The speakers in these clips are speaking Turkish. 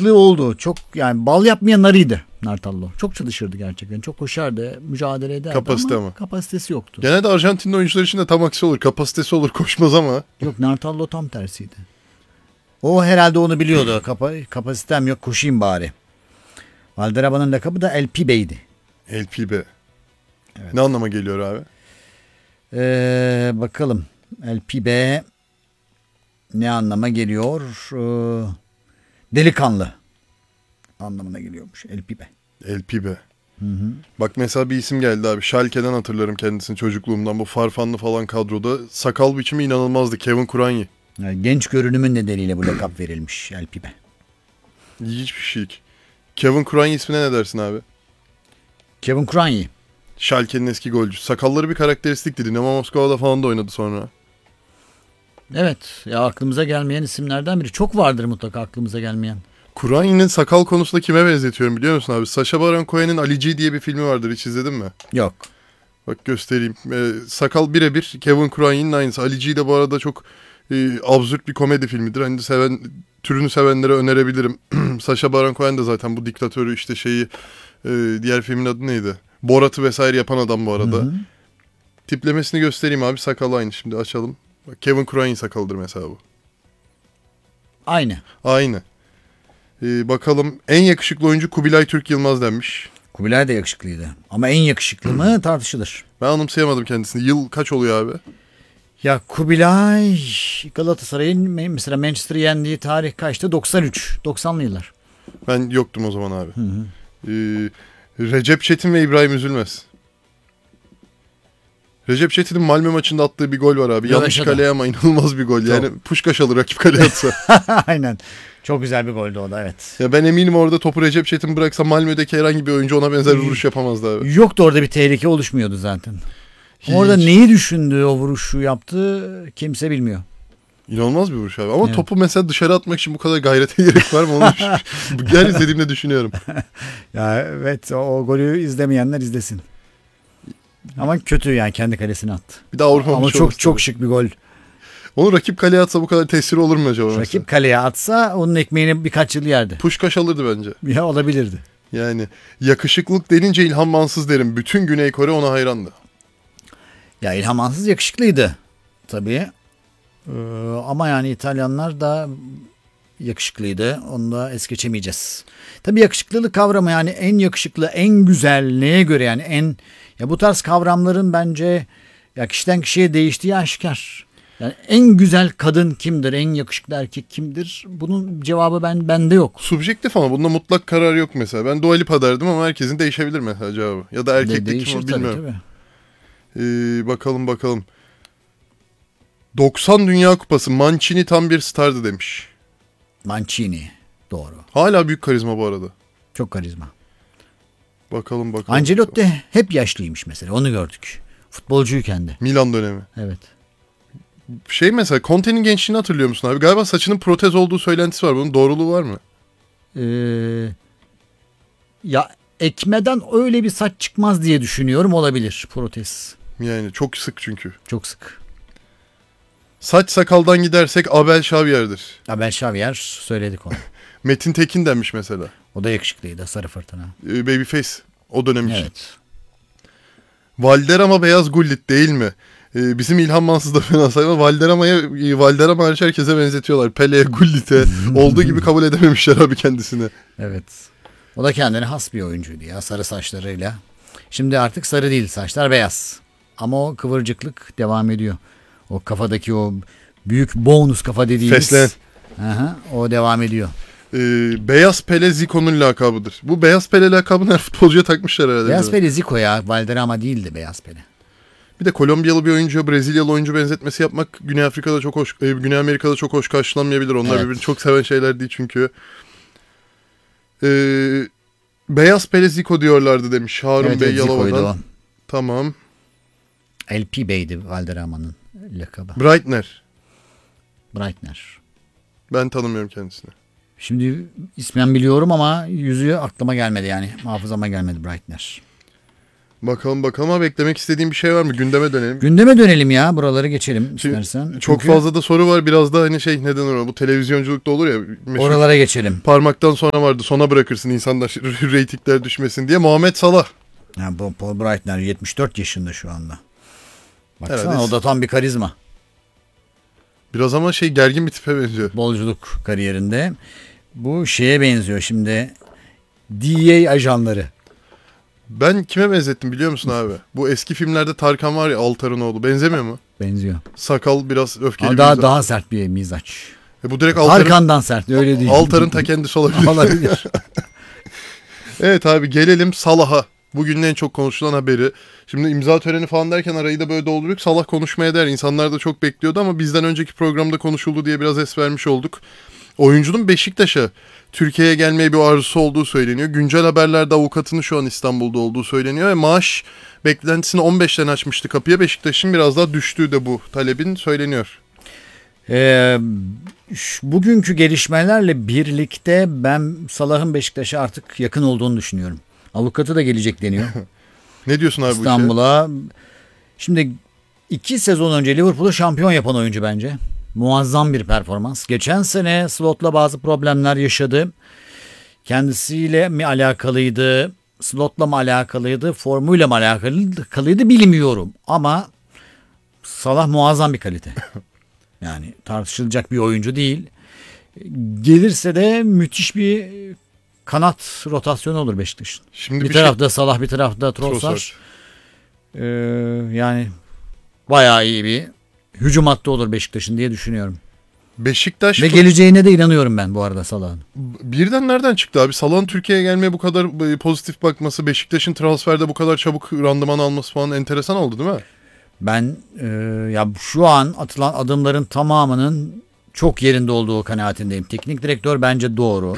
yakışıklı oldu. Çok yani bal yapmayan arıydı Nartallo. Çok çalışırdı gerçekten. Çok koşardı, mücadele ederdi ama kapasitesi yoktu. Genelde Arjantinli oyuncular için de tam aksi olur. Kapasitesi olur, koşmaz ama. Yok, Nartallo tam tersiydi. O herhalde onu biliyordu. Kapasitem yok, koşayım bari. Valderrama'nın lakabı da El Pibe'ydi. El Pibe. Evet. Ne anlama geliyor abi? Bakalım. El Pibe ne anlama geliyor? Delikanlı anlamına geliyormuş El Pibe. El Pibe. Hı. Bak mesela bir isim geldi abi. Schalke'den hatırlarım kendisini çocukluğumdan. Bu Farfanlı falan kadroda. Sakal biçimi inanılmazdı. Kevin Kuranyi. Yani genç görünümün nedeniyle bu lakap verilmiş El Pibe. İlginç bir şey. Kevin Kuranyi ismine ne dersin abi? Kevin Kuranyi. Schalke'nin eski golcüsü. Sakalları bir karakteristikti. Dinamo Moskova'da falan da oynadı sonra. Evet. Ya aklımıza gelmeyen isimlerden biri. Çok vardır mutlaka aklımıza gelmeyen. Kuranyi'nin sakal konusunda kime benzetiyorum biliyor musun abi? Sacha Baron Cohen'in Ali G diye bir filmi vardır. Hiç izledin mi? Yok. Bak göstereyim. Sakal birebir Kevin Kuranyi'nin aynısı. Ali G de bu arada çok absürt bir komedi filmidir. Hani türünü sevenlere önerebilirim. Sacha Baron Cohen de zaten bu diktatörü işte diğer filmin adı neydi? Borat'ı vesaire yapan adam bu arada. Hı. Tiplemesini göstereyim abi. Sakal aynı. Şimdi açalım. Bak, Kevin Kuranyi sakalıdır mesela bu. Aynı. Bakalım en yakışıklı oyuncu Kubilay Türk Yılmaz denmiş. Kubilay da yakışıklıydı. Ama en yakışıklı mı tartışılır. Ben anımsayamadım kendisini. Yıl kaç oluyor abi? Ya Kubilay Galatasaray'ın mesela Manchester'ı yendiği tarih kaçtı? 93. 90'lı yıllar. Ben yoktum o zaman abi. Recep Çetin ve İbrahim Üzülmez. Recep Çetin'in Malmö maçında attığı bir gol var abi. Yanlış kaleye ama inanılmaz bir gol. Yani Puşkaş alır rakip kaleye atsa. Aynen. Çok güzel bir goldü o da, evet. Ya ben eminim orada topu Recep Çetin bıraksa Malmö'deki herhangi bir oyuncu ona benzer bir vuruş yapamazdı abi. Yoktu, orada bir tehlike oluşmuyordu zaten. Hiç. Orada neyi düşündü, o vuruşu yaptı kimse bilmiyor. İnanılmaz bir vuruş abi. Ama topu mesela dışarı atmak için bu kadar gayrete gerek var mı? Onu her izlediğimde düşünüyorum. Ya evet, o golü izlemeyenler izlesin. Ama kötü yani, kendi kalesine attı. Bir daha Avrupa ama çok şık bir gol. Onu rakip kaleye atsa bu kadar tesiri olur mu acaba? Rakip mesela kaleye atsa onun ekmeğini birkaç yıl yerdi. Puşkaş alırdı bence. Ya olabilirdi. Yani yakışıklılık denince İlhan Mansız derim. Bütün Güney Kore ona hayrandı. Ya İlhan Mansız yakışıklıydı tabii. Ama yani İtalyanlar da yakışıklıydı. Onu da es geçemeyeceğiz. Tabii yakışıklılık kavramı, yani en yakışıklı, en güzel neye göre, yani bu tarz kavramların bence ya kişiden kişiye değiştiği aşikar. Yani en güzel kadın kimdir? En yakışıklı erkek kimdir? Bunun cevabı bende yok. Subjektif ama bunda mutlak karar yok mesela. Ben Dua Lipa derdim ama herkesin değişebilir mesela cevabı. Ya da erkekte kim o bilmiyorum. Bakalım. 90 Dünya Kupası, Mancini tam bir stardı demiş. Mancini, doğru. Hala büyük karizma bu arada. Çok karizma. Bakalım. Ancelotti hep yaşlıymış mesela, onu gördük. Futbolcuyken de. Milan dönemi. Evet. Mesela Conte'nin gençliğini hatırlıyor musun abi? Galiba saçının protez olduğu söylentisi var. Bunun doğruluğu var mı? Ya ekmeden öyle bir saç çıkmaz diye düşünüyorum, olabilir protez. Yani çok sık çünkü. Çok sık. Saç sakaldan gidersek Abel Xavier'dir. Abel Xavier, söyledik onu. Metin Tekin denmiş mesela. O da yakışıklıydı, Sarı Fırtına. Babyface o dönem için. Evet. Valderrama beyaz gullit değil mi? Bizim İlhan Mansız da fena sayma. Valderrama hariç herkese benzetiyorlar. Pele'ye, Gullit'e olduğu gibi kabul edememişler abi kendisini. Evet. O da kendine has bir oyuncuydu ya, sarı saçlarıyla. Şimdi artık sarı değil, saçlar beyaz. Ama o kıvırcıklık devam ediyor. O kafadaki o büyük bonus kafa dediğimiz. Feslen. Aha, o devam ediyor. Beyaz Pele Zico'nun lakabıdır. Bu Beyaz Pele lakabını her futbolcuya takmışlar herhalde. Beyaz Pele Zico ya. Valderrama değildi Beyaz Pele. Bir de Kolombiyalı bir oyuncuya Brezilyalı oyuncu benzetmesi yapmak Güney Amerika'da çok hoş karşılanmayabilir. Onlar birbirini çok seven şeyler değil çünkü. Beyaz Pele Zico diyorlardı demiş Harun Bey Yalova'dan. Tamam. El Pibe'ydi Valderrama'nın lakabı. Breitner. Ben tanımıyorum kendisini. Şimdi ismen biliyorum ama yüzü aklıma gelmedi, yani hafızama gelmedi Breitner. Bakalım ama beklemek istediğim bir şey var mı? Gündeme dönelim. Gündeme dönelim ya, buraları geçelim Şimdi istersen. çok Çünkü fazla da soru var. Biraz da hani neden ona bu televizyonculukta olur ya. Meşhur oralara geçelim. parmaktan sonra vardı. Sona bırakırsın insanlar reytingler düşmesin diye. Muhammed Salah. Yani Paul Breitner 74 yaşında şu anda. Baksana, Herhalde. o da tam bir karizma. Biraz ama gergin bir tipe benziyor. Futbolculuk kariyerinde. Bu şeye benziyor şimdi. DEA ajanları. Ben kime benzettim biliyor musun abi? Bu eski filmlerde Tarkan var ya, Altar'ın oğlu. Benzemiyor mu? Benziyor. Sakal, biraz öfkeli Ama bir daha, mizah. daha sert bir mizaç. Bu direkt Altar'ın, Tarkan'dan sert, öyle değil. Altar'ın ta kendisi olabilir. Olabilir. Evet abi, gelelim Salah'a. Bugünün en çok konuşulan haberi. Şimdi imza töreni falan derken arayı da böyle dolduruyoruz. Salah konuşmaya değer. İnsanlar da çok bekliyordu ama bizden önceki programda konuşuldu diye biraz es vermiş olduk. Oyuncunun Beşiktaş'a, Türkiye'ye gelmeye bir arzusu olduğu söyleniyor. Güncel haberlerde avukatının şu an İstanbul'da olduğu söyleniyor ve maaş beklentisini 15'ten açmıştı kapıya. Beşiktaş'ın biraz daha düştüğü de bu talebin söyleniyor. Bugünkü gelişmelerle birlikte ben Salah'ın Beşiktaş'a artık yakın olduğunu düşünüyorum. Avukatı da gelecek deniyor. Ne diyorsun abi bu işe? İstanbul'a. Şimdi 2 sezon önce Liverpool'u şampiyon yapan oyuncu bence. Muazzam bir performans. Geçen sene Slot'la bazı problemler yaşadı. Kendisiyle mi alakalıydı, Slot'la mı alakalıydı, formuyla mı alakalıydı bilmiyorum. Ama Salah muazzam bir kalite. Yani tartışılacak bir oyuncu değil. Gelirse de müthiş bir kanat rotasyonu olur Beşiktaş'ın. Şimdi Bir tarafta Salah, bir tarafta Trossard. Yani bayağı iyi bir hücum hattı olur Beşiktaş'ın diye düşünüyorum. Beşiktaş Ve geleceğine de inanıyorum ben bu arada Salah'ın. birden nereden çıktı abi? Salah'ın Türkiye'ye gelmeye bu kadar pozitif bakması, Beşiktaş'ın transferde bu kadar çabuk randıman alması falan enteresan oldu değil mi? Ben ya şu an atılan adımların tamamının çok yerinde olduğu kanaatindeyim. Teknik direktör bence doğru.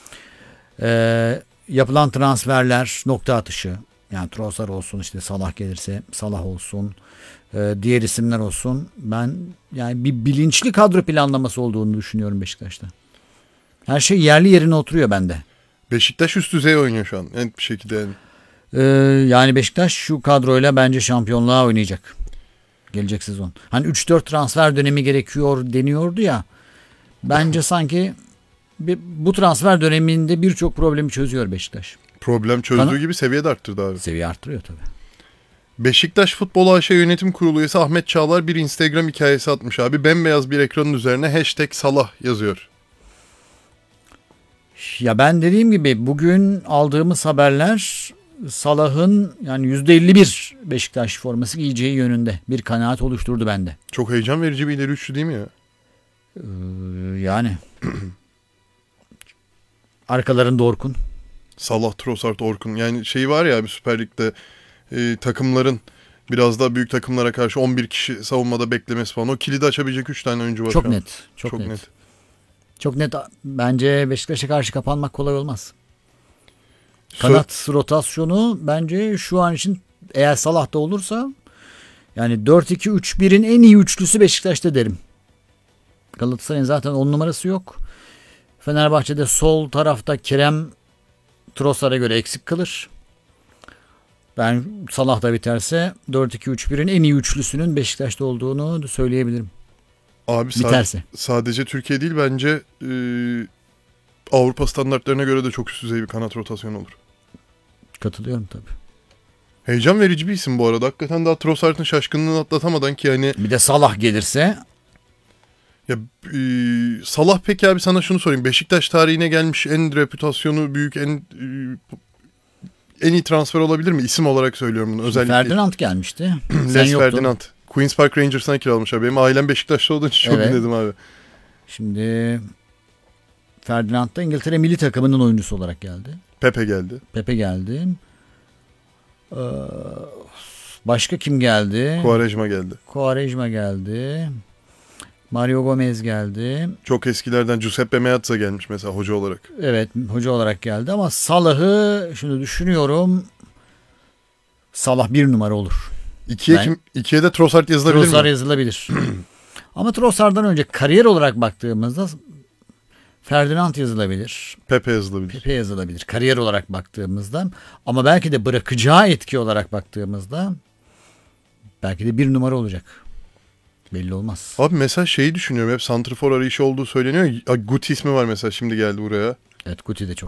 Yapılan transferler nokta atışı. Yani Trossard olsun, işte Salah gelirse Salah olsun, diğer isimler olsun. Ben yani bir bilinçli kadro planlaması olduğunu düşünüyorum Beşiktaş'ta. Her şey yerli yerine oturuyor bende. Beşiktaş üst düzey oynuyor şu an. Net bir şekilde yani. Yani Beşiktaş şu kadroyla bence şampiyonluğa oynayacak. Gelecek sezon. Hani 3-4 transfer dönemi gerekiyor deniyordu ya. Bence sanki bu transfer döneminde birçok problemi çözüyor Beşiktaş. Problem çözdüğü gibi seviye de arttırdı abi. Seviye arttırıyor tabii. Beşiktaş Futbol AŞ Yönetim Kurulu üyesi Ahmet Çağlar bir Instagram hikayesi atmış abi. Bembeyaz bir ekranın üzerine #Salah yazıyor. Ya ben dediğim gibi bugün aldığımız haberler Salah'ın yani %51 Beşiktaş forması giyeceği yönünde bir kanaat oluşturdu bende. Çok heyecan verici bir ileri üçlü değil mi ya? Yani arkalarında Orkun. Salah, Trossard, Orkun. Yani var ya abi, Süper Lig'de takımların biraz daha büyük takımlara karşı 11 kişi savunmada beklemesi falan. O kilidi açabilecek 3 tane oyuncu var. Çok şu an. net. Çok net. Çok net. Bence Beşiktaş'a karşı kapanmak kolay olmaz. Kanat rotasyonu bence şu an için, eğer Salah da olursa, yani 4-2-3-1'in en iyi üçlüsü Beşiktaş'ta derim. Galatasaray'ın zaten 10 numarası yok. Fenerbahçe'de sol tarafta Kerem Trossard'a göre eksik kalır. Ben Salah da biterse 4-2-3-1'in en iyi üçlüsünün Beşiktaş'ta olduğunu söyleyebilirim. Abi Biterse. Sadece Türkiye değil, bence Avrupa standartlarına göre de çok üst düzey bir kanat rotasyonu olur. Katılıyorum tabii. Heyecan verici bir isim bu arada. Hakikaten daha Trossard'ın şaşkınlığını atlatamadan ki yani. Bir de Salah gelirse. Ya Salah, peki abi sana şunu sorayım. Beşiktaş tarihine gelmiş en reputasyonu büyük, en iyi transfer olabilir mi? İsim olarak söylüyorum bunu özellikle. Ferdinand gelmişti. Sen Les yoktun. Ferdinand. Queen's Park Rangers'tan kiralamış abi. Benim ailem Beşiktaşlı olduğu için çok Evet. dinledim abi. Şimdi Ferdinand da İngiltere milli takımının oyuncusu olarak geldi. Pepe geldi. Pepe geldi. Başka kim geldi? Quaresma geldi. Quaresma geldi. Mario Gomez geldi. Çok eskilerden Giuseppe Meazza gelmiş mesela hoca olarak. Evet, hoca olarak geldi ama Salah'ı şimdi düşünüyorum. Salah bir numara olur. İkiye de Trossard yazılabilir Trossard mi? yazılabilir. Ama Trossard'dan önce kariyer olarak baktığımızda Ferdinand yazılabilir. Pepe yazılabilir. Pepe yazılabilir. Kariyer olarak baktığımızda. Ama belki de bırakacağı etki olarak baktığımızda belki de 1 numara olacak. Belli olmaz. Abi mesela şeyi düşünüyorum. Hep santrfor arayışı olduğu söyleniyor. Guti ismi var mesela, şimdi geldi buraya. Evet, Guti de çok